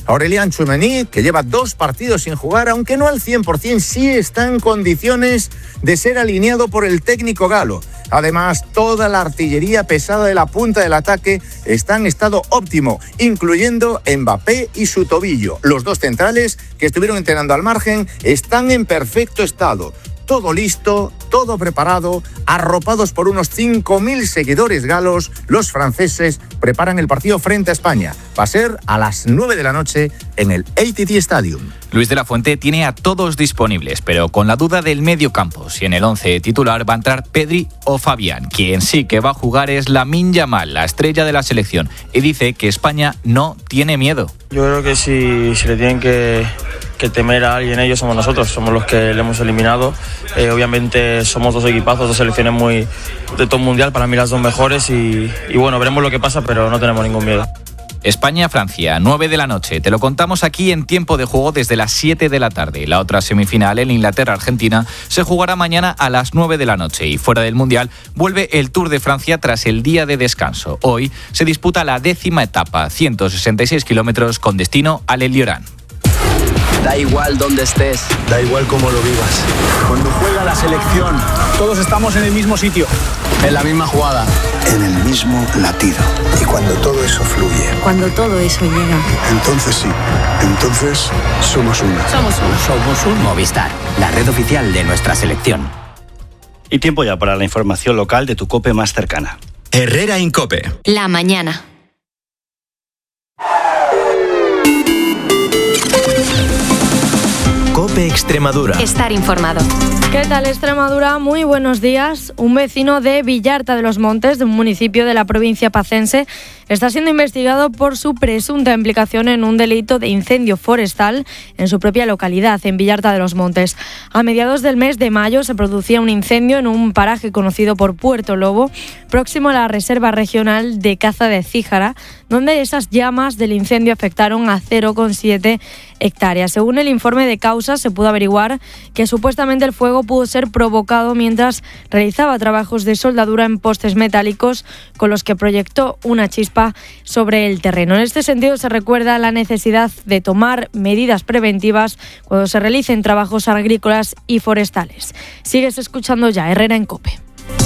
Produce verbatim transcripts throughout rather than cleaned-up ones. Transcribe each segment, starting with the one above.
Aurélien Tchouameni, que lleva dos partidos sin jugar, aunque no al cien por ciento, sí está en condiciones de ser alineado por el técnico galo. Además, toda la artillería pesada de la punta del ataque está en estado óptimo, incluyendo Mbappé y su tobillo. Los dos centrales, que estuvieron entrenando al margen, están en perfecto estado. Todo listo, todo preparado, arropados por unos cinco mil seguidores galos, los franceses preparan el partido frente a España. Va a ser a las nueve de la noche en el A T T Stadium. Luis de la Fuente tiene a todos disponibles, pero con la duda del medio campo, si en el once titular va a entrar Pedri o Fabián. Quien sí que va a jugar es Lamine Yamal, la estrella de la selección, y dice que España no tiene miedo. Yo creo que si, si le tienen que, que temer a alguien, ellos somos nosotros, somos los que le hemos eliminado. Eh, obviamente somos dos equipazos, dos selecciones muy de top mundial, para mí las dos mejores y, y bueno, veremos lo que pasa, pero no tenemos ningún miedo. España-Francia, nueve de la noche. Te lo contamos aquí en tiempo de juego desde las siete de la tarde. La otra semifinal, en Inglaterra-Argentina, se jugará mañana a las nueve de la noche. Y fuera del Mundial, vuelve el Tour de Francia tras el día de descanso. Hoy se disputa la décima etapa, ciento sesenta y seis kilómetros con destino al El Llorán. Da igual dónde estés, da igual cómo lo vivas. Cuando juega la selección, todos estamos en el mismo sitio, en la misma jugada, en el mismo latido. Y cuando todo eso fluye, cuando todo eso llega, entonces sí, entonces somos uno. Somos uno. Somos un Movistar, la red oficial de nuestra selección. Y tiempo ya para la información local de tu COPE más cercana. Herrera en COPE. La mañana. COPE Extremadura. Estar informado. ¿Qué tal, Extremadura? Muy buenos días. Un vecino de Villarta de los Montes, de un municipio de la provincia pacense, está siendo investigado por su presunta implicación en un delito de incendio forestal en su propia localidad, en Villarta de los Montes. A mediados del mes de mayo se producía un incendio en un paraje conocido por Puerto Lobo, próximo a la Reserva Regional de Caza de Cíjara, donde esas llamas del incendio afectaron a cero coma siete hectáreas. Según el informe de causa, se pudo averiguar que supuestamente el fuego pudo ser provocado mientras realizaba trabajos de soldadura en postes metálicos con los que proyectó una chispa sobre el terreno. En este sentido, se recuerda la necesidad de tomar medidas preventivas cuando se realicen trabajos agrícolas y forestales. Sigues escuchando ya Herrera en COPE.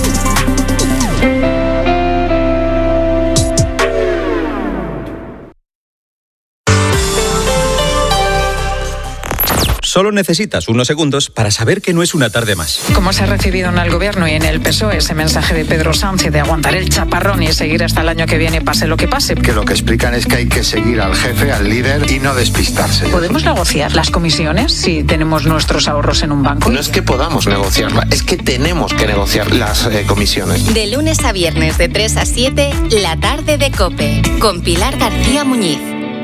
Solo necesitas unos segundos para saber que no es una tarde más. ¿Cómo se ha recibido en el Gobierno y en el P S O E ese mensaje de Pedro Sánchez de aguantar el chaparrón y seguir hasta el año que viene, pase lo que pase? Que lo que explican es que hay que seguir al jefe, al líder y no despistarse. ¿Podemos negociar las comisiones si tenemos nuestros ahorros en un banco? No es que podamos negociarlas, es que tenemos que negociar las eh, comisiones. De lunes a viernes de tres a siete, la tarde de COPE, con Pilar García Muñiz.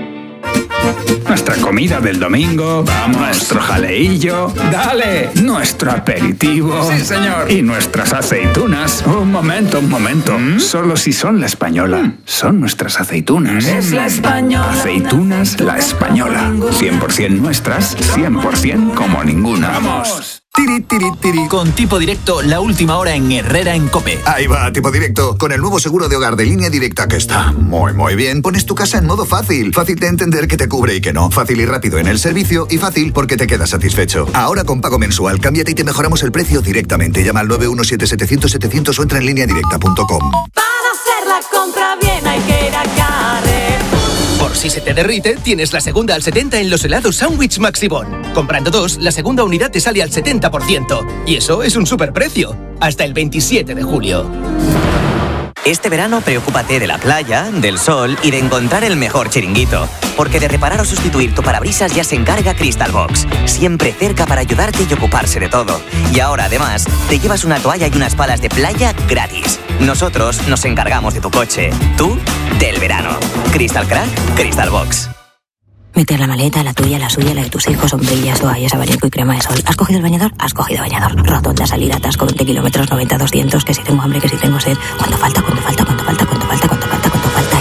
Nuestra comida del domingo, vamos, nuestro jaleillo, dale, nuestro aperitivo. Sí, señor. Y nuestras aceitunas. Un momento, un momento. ¿Mm? Solo si son la española. ¿Mm? Son nuestras aceitunas. Es la española. Aceitunas La Española. cien por ciento nuestras, cien por ciento como ninguna. ¡Vamos! Tiri, tiri, tiri. Con Tipo Directo, la última hora en Herrera en COPE. Ahí va, Tipo Directo. Con el nuevo seguro de hogar de Línea Directa, que está muy, muy bien, pones tu casa en modo fácil. Fácil de entender que te cubre y que no. Fácil y rápido en el servicio y fácil porque te quedas satisfecho. Ahora con pago mensual, cámbiate y te mejoramos el precio directamente. Llama al nueve uno siete setecientos setecientos o entra en línea directa punto com. Para hacer la compra bien hay que ir a Carrefour. Por si se te derrite, tienes la segunda al setenta en los helados Sandwich Maxibón. Comprando dos, la segunda unidad te sale al setenta por ciento. Y eso es un superprecio. Hasta el veintisiete de julio. Este verano preocúpate de la playa, del sol y de encontrar el mejor chiringuito. Porque de reparar o sustituir tu parabrisas ya se encarga Crystal Box. Siempre cerca para ayudarte y ocuparse de todo. Y ahora, además, te llevas una toalla y unas palas de playa gratis. Nosotros nos encargamos de tu coche. Tú, del verano. Crystal Crack, Crystal Box. Meter la maleta, la tuya, la suya, la de tus hijos, sombrillas, toallas, abanico y crema de sol. ¿Has cogido el bañador? Has cogido bañador. Rotonda, salida, atasco, veinte kilómetros, noventa, doscientos, que si tengo hambre, que si tengo sed. ¿Cuánto falta? ¿Cuánto falta? ¿Cuánto falta? ¿Cuánto falta? ¿Cuánto falta? ¿Cuánto falta?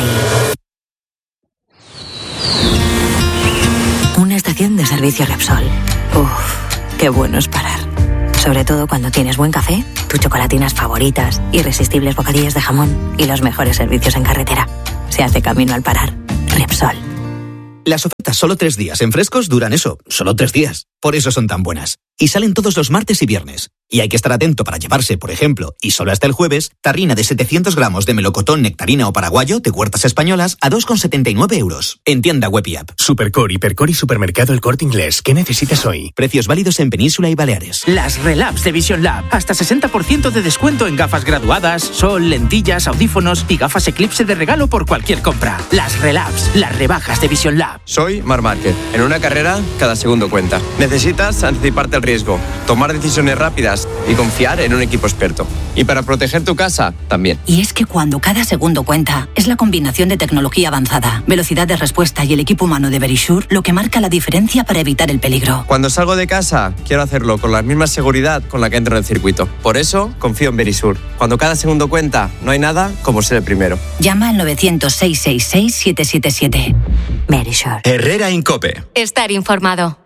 Y... una estación de servicio Repsol. Uff, qué bueno es parar. Sobre todo cuando tienes buen café, tus chocolatinas favoritas, irresistibles bocadillos de jamón y los mejores servicios en carretera. Se hace camino al parar. Repsol. Las ofertas solo tres días en Frescos duran eso, solo tres días. Por eso son tan buenas. Y salen todos los martes y viernes. Y hay que estar atento para llevarse, por ejemplo, y solo hasta el jueves, tarrina de setecientos gramos de melocotón, nectarina o paraguayo de Huertas Españolas a dos con setenta y nueve euros. En tienda web y app. Supercore, Hipercore y Supermercado El Corte Inglés. ¿Qué necesitas hoy? Precios válidos en Península y Baleares. Las Relabs de Vision Lab. Hasta sesenta por ciento de descuento en gafas graduadas, sol, lentillas, audífonos y gafas Eclipse de regalo por cualquier compra. Las Relabs, las rebajas de Vision Lab. Soy Mar Márquez. En una carrera, cada segundo cuenta. Necesitas anticiparte al riesgo, tomar decisiones rápidas y confiar en un equipo experto. Y para proteger tu casa, también. Y es que cuando cada segundo cuenta, es la combinación de tecnología avanzada, velocidad de respuesta y el equipo humano de Verisure lo que marca la diferencia para evitar el peligro. Cuando salgo de casa, quiero hacerlo con la misma seguridad con la que entro en el circuito. Por eso, confío en Verisure. Cuando cada segundo cuenta, no hay nada como ser el primero. Llama al novecientos, seiscientos sesenta y seis, siete siete siete. Verisure. Herrera Incope. Estar informado.